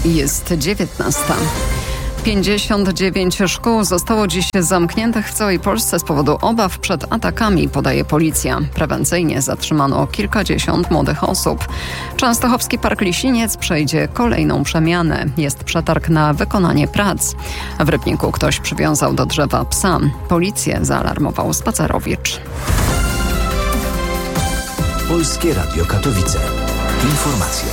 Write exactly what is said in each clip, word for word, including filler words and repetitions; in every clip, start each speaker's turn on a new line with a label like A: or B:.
A: Jest dziewiętnasta. pięćdziesiąt dziewięć szkół zostało dziś zamkniętych w całej Polsce z powodu obaw przed atakami, podaje policja. Prewencyjnie zatrzymano kilkadziesiąt młodych osób. Częstochowski Park Lisiniec przejdzie kolejną przemianę. Jest przetarg na wykonanie prac. W Rybniku ktoś przywiązał do drzewa psa. Policję zaalarmował spacerowicz.
B: Polskie Radio Katowice. Informacje.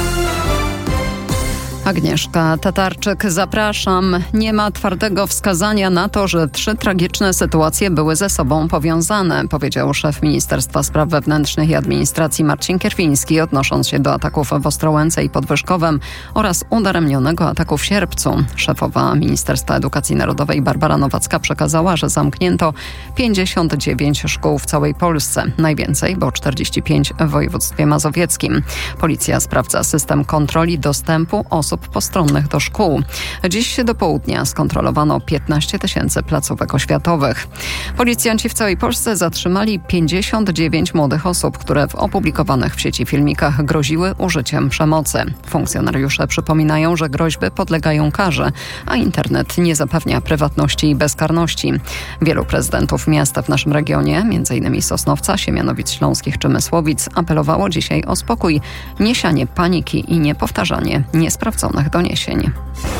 A: Agnieszka Tatarczyk, zapraszam. Nie ma twardego wskazania na to, że trzy tragiczne sytuacje były ze sobą powiązane, powiedział szef Ministerstwa Spraw Wewnętrznych i Administracji Marcin Kierwiński, odnosząc się do ataków w Ostrołęce i Podwyżkowem oraz udaremnionego ataku w Sierpcu. Szefowa Ministerstwa Edukacji Narodowej Barbara Nowacka przekazała, że zamknięto pięćdziesiąt dziewięć szkół w całej Polsce. Najwięcej, bo czterdzieści pięć w województwie mazowieckim. Policja sprawdza system kontroli dostępu osób postronnych do szkół. Dziś do południa skontrolowano piętnaście tysięcy placówek oświatowych. Policjanci w całej Polsce zatrzymali pięćdziesiąt dziewięć młodych osób, które w opublikowanych w sieci filmikach groziły użyciem przemocy. Funkcjonariusze przypominają, że groźby podlegają karze, a internet nie zapewnia prywatności i bezkarności. Wielu prezydentów miast w naszym regionie, m.in. Sosnowca, Siemianowic Śląskich czy Mysłowic, apelowało dzisiaj o spokój, niesianie paniki i niepowtarzanie niesprawdzonych doniesień.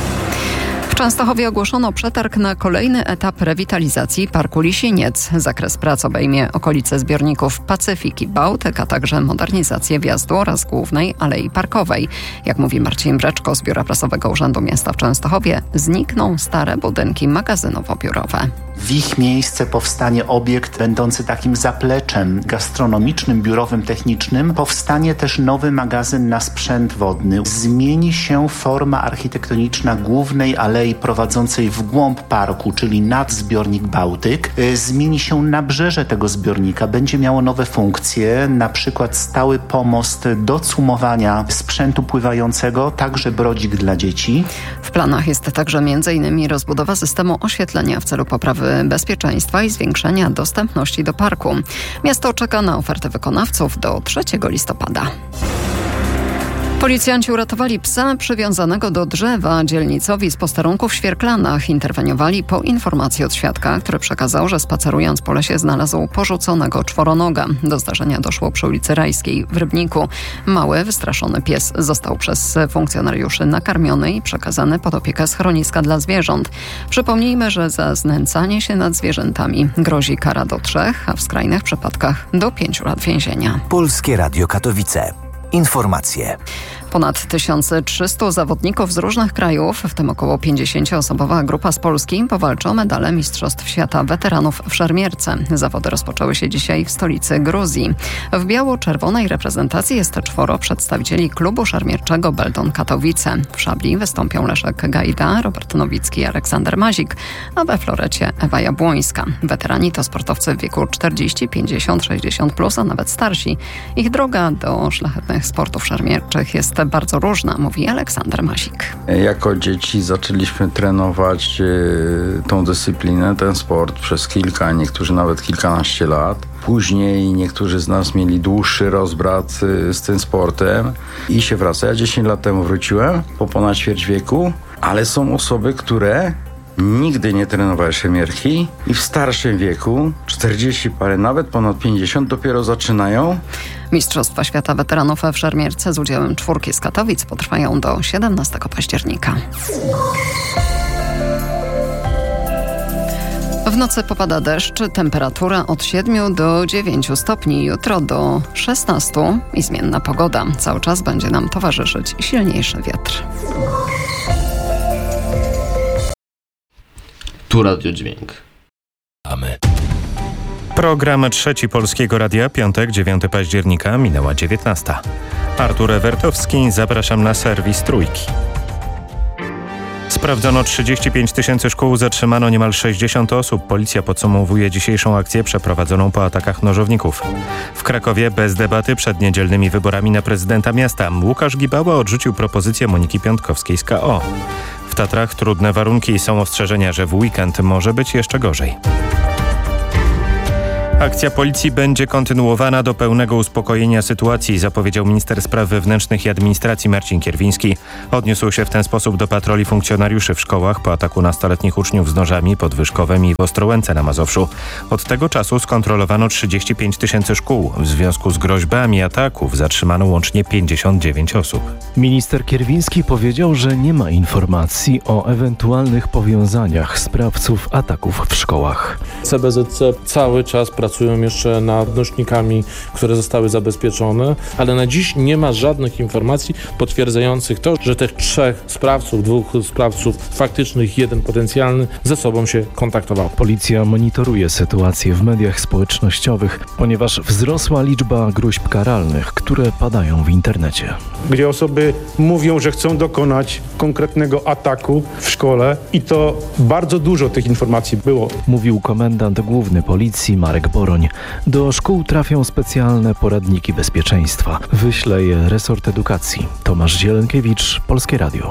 A: W Częstochowie ogłoszono przetarg na kolejny etap rewitalizacji Parku Lisiniec. Zakres prac obejmie okolice zbiorników Pacyfik i Bałtyk, a także modernizację wjazdu oraz głównej alei parkowej. Jak mówi Marcin Breczko z Biura Prasowego Urzędu Miasta w Częstochowie, znikną stare budynki magazynowo-biurowe.
C: W ich miejsce powstanie obiekt będący takim zapleczem gastronomicznym, biurowym, technicznym. Powstanie też nowy magazyn na sprzęt wodny. Zmieni się forma architektoniczna głównej alei prowadzącej w głąb parku, czyli nad zbiornik Bałtyk. Zmieni się nabrzeże tego zbiornika. Będzie miało nowe funkcje, na przykład stały pomost do cumowania sprzętu pływającego, także brodzik dla dzieci.
A: W planach jest także między innymi rozbudowa systemu oświetlenia w celu poprawy bezpieczeństwa i zwiększenia dostępności do parku. Miasto czeka na ofertę wykonawców do trzeciego listopada. Policjanci uratowali psa przywiązanego do drzewa dzielnicowi z posterunku w Świerklanach. Interweniowali po informacji od świadka, który przekazał, że spacerując po lesie znalazł porzuconego czworonoga. Do zdarzenia doszło przy ulicy Rajskiej w Rybniku. Mały, wystraszony pies został przez funkcjonariuszy nakarmiony i przekazany pod opiekę schroniska dla zwierząt. Przypomnijmy, że za znęcanie się nad zwierzętami grozi kara do trzech, a w skrajnych przypadkach do pięciu lat więzienia.
B: Polskie Radio Katowice. Informacje.
A: Ponad tysiąc trzysta zawodników z różnych krajów, w tym około pięćdziesięcioosobowa grupa z Polski, powalczy o medale Mistrzostw Świata Weteranów w szermierce. Zawody rozpoczęły się dzisiaj w stolicy Gruzji. W biało-czerwonej reprezentacji jest czworo przedstawicieli klubu szermierczego Belton Katowice. W szabli wystąpią Leszek Gajda, Robert Nowicki i Aleksander Mazik, a we florecie Ewa Jabłońska. Weterani to sportowcy w wieku czterdzieści, pięćdziesiąt, sześćdziesiąt plus, a nawet starsi. Ich droga do szlachetnych sportów szermierczych jest bardzo różna, mówi Aleksander Masik.
D: Jako dzieci zaczęliśmy trenować y, tą dyscyplinę, ten sport przez kilka, niektórzy nawet kilkanaście lat. Później niektórzy z nas mieli dłuższy rozbrat y, z tym sportem i się wraca. Ja dziesięć lat temu wróciłem, po ponad ćwierć wieku, ale są osoby, które nigdy nie trenowały szermierki i w starszym wieku, czterdzieści parę, nawet ponad pięćdziesiąt, dopiero zaczynają.
A: Mistrzostwa Świata Weteranów w szermierce z udziałem czwórki z Katowic potrwają do siedemnastego października. W nocy popada deszcz, temperatura od siedmiu do dziewięciu stopni, jutro do szesnastu i zmienna pogoda. Cały czas będzie nam towarzyszyć silniejszy wiatr.
E: Tu Radio Dźwięk.
B: Mamy.
F: Program Trzeci Polskiego Radia, piątek, dziewiątego października, minęła dziewiętnasta. Artur Ewertowski, zapraszam na serwis Trójki. Sprawdzono trzydzieści pięć tysięcy szkół, zatrzymano niemal sześćdziesiąt osób. Policja podsumowuje dzisiejszą akcję przeprowadzoną po atakach nożowników. W Krakowie bez debaty przed niedzielnymi wyborami na prezydenta miasta Łukasz Gibała odrzucił propozycję Moniki Piątkowskiej z K O. W Tatrach trudne warunki i są ostrzeżenia, że w weekend może być jeszcze gorzej. Akcja policji będzie kontynuowana do pełnego uspokojenia sytuacji, zapowiedział minister spraw wewnętrznych i administracji Marcin Kierwiński. Odniósł się w ten sposób do patroli funkcjonariuszy w szkołach po ataku nastoletnich uczniów z nożami pod Wyszkowem i w Ostrołęce na Mazowszu. Od tego czasu skontrolowano trzydzieści pięć tysięcy szkół. W związku z groźbami ataków zatrzymano łącznie pięćdziesiąt dziewięć osób.
E: Minister Kierwiński powiedział, że nie ma informacji o ewentualnych powiązaniach sprawców ataków w szkołach.
G: C B Z C cały czas pracują jeszcze nad nośnikami, które zostały zabezpieczone, ale na dziś nie ma żadnych informacji potwierdzających to, że tych trzech sprawców, dwóch sprawców faktycznych, jeden potencjalny, ze sobą się kontaktował.
E: Policja monitoruje sytuację w mediach społecznościowych, ponieważ wzrosła liczba groźb karalnych, które padają w internecie.
H: Gdzie osoby mówią, że chcą dokonać konkretnego ataku w szkole i to bardzo dużo tych informacji było.
E: Mówił komendant główny policji Marek Boroń. Do szkół trafią specjalne poradniki bezpieczeństwa. Wyśle je resort edukacji. Tomasz Zielenkiewicz, Polskie Radio.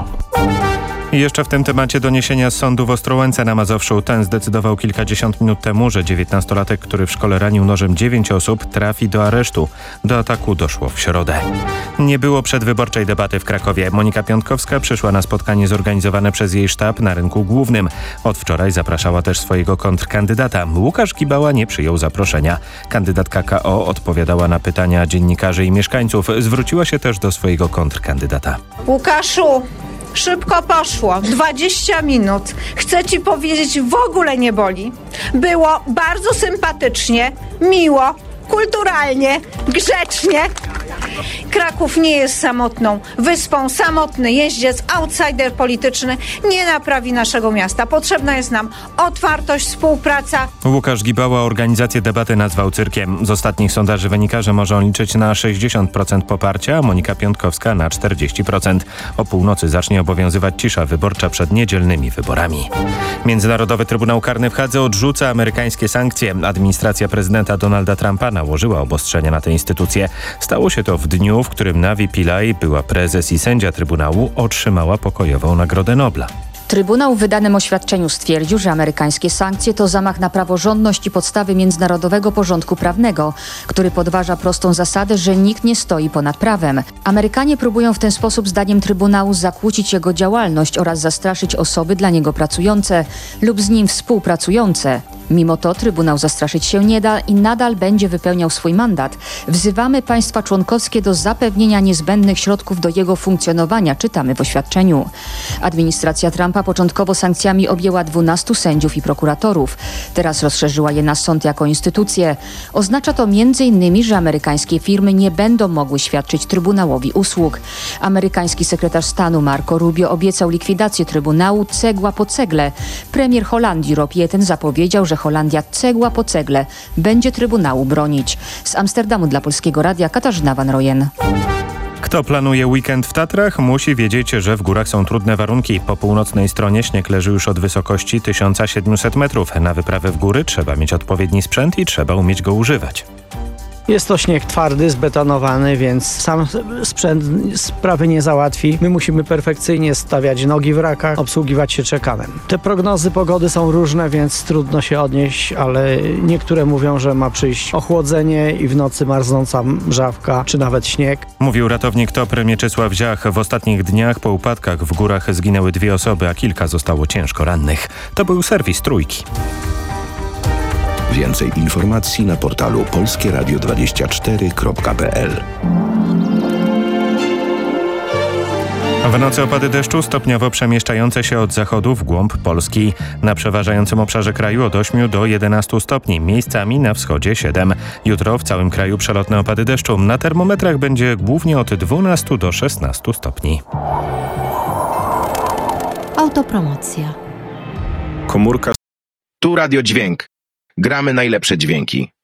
F: I jeszcze w tym temacie doniesienia z sądu w Ostrołęce na Mazowszu. Ten zdecydował kilkadziesiąt minut temu, że dziewiętnastolatek, który w szkole ranił nożem dziewięć osób, trafi do aresztu. Do ataku doszło w środę. Nie było przedwyborczej debaty w Krakowie. Monika Piątkowska przyszła na spotkanie zorganizowane przez jej sztab na Rynku Głównym. Od wczoraj zapraszała też swojego kontrkandydata. Łukasz Gibała nie przyjął zaproszenia. Kandydatka K O odpowiadała na pytania dziennikarzy i mieszkańców. Zwróciła się też do swojego kontrkandydata.
I: Łukaszu! Szybko poszło, dwadzieścia minut. Chcę ci powiedzieć, w ogóle nie boli. Było bardzo sympatycznie, miło, kulturalnie, grzecznie. Kraków nie jest samotną wyspą. Samotny jeździec, outsider polityczny nie naprawi naszego miasta. Potrzebna jest nam otwartość, współpraca.
F: Łukasz Gibała organizację debaty nazwał cyrkiem. Z ostatnich sondaży wynika, że może on liczyć na sześćdziesiąt procent poparcia, a Monika Piątkowska na czterdzieści procent. O północy zacznie obowiązywać cisza wyborcza przed niedzielnymi wyborami. Międzynarodowy Trybunał Karny w Hadze odrzuca amerykańskie sankcje. Administracja prezydenta Donalda Trumpa nałożyła obostrzenia na tę instytucję. Stało się to w dniu, w którym Navi Pillay, była prezes i sędzia Trybunału, otrzymała pokojową Nagrodę Nobla.
J: Trybunał w wydanym oświadczeniu stwierdził, że amerykańskie sankcje to zamach na praworządność i podstawy międzynarodowego porządku prawnego, który podważa prostą zasadę, że nikt nie stoi ponad prawem. Amerykanie próbują w ten sposób, zdaniem Trybunału, zakłócić jego działalność oraz zastraszyć osoby dla niego pracujące lub z nim współpracujące. Mimo to Trybunał zastraszyć się nie da i nadal będzie wypełniał swój mandat. Wzywamy państwa członkowskie do zapewnienia niezbędnych środków do jego funkcjonowania, czytamy w oświadczeniu. Administracja Trumpa początkowo sankcjami objęła dwunastu sędziów i prokuratorów. Teraz rozszerzyła je na sąd jako instytucję. Oznacza to między innymi, że amerykańskie firmy nie będą mogły świadczyć Trybunałowi usług. Amerykański sekretarz stanu Marco Rubio obiecał likwidację Trybunału cegła po cegle. Premier Holandii Rob Jetten zapowiedział, że Holandia cegła po cegle będzie Trybunału bronić. Z Amsterdamu dla Polskiego Radia Katarzyna Van Rojen.
F: Kto planuje weekend w Tatrach, musi wiedzieć, że w górach są trudne warunki. Po północnej stronie śnieg leży już od wysokości tysiąc siedemset metrów. Na wyprawę w góry trzeba mieć odpowiedni sprzęt i trzeba umieć go używać.
K: Jest to śnieg twardy, zbetonowany, więc sam sprzęt sprawy nie załatwi. My musimy perfekcyjnie stawiać nogi w rakach, obsługiwać się czekanem. Te prognozy pogody są różne, więc trudno się odnieść, ale niektóre mówią, że ma przyjść ochłodzenie i w nocy marznąca mrzawka, czy nawet śnieg.
F: Mówił ratownik TOPR Mieczysław Ziach. W ostatnich dniach po upadkach w górach zginęły dwie osoby, a kilka zostało ciężko rannych. To był serwis Trójki.
B: Więcej informacji na portalu polskie radio dwadzieścia cztery kropka p l.
F: W nocy opady deszczu stopniowo przemieszczające się od zachodu w głąb Polski. Na przeważającym obszarze kraju od ośmiu do jedenastu stopni, miejscami na wschodzie siedem. Jutro w całym kraju przelotne opady deszczu. Na termometrach będzie głównie od dwunastu do szesnastu stopni.
L: Autopromocja.
M: Komórka. Tu radiodźwięk. Gramy najlepsze dźwięki.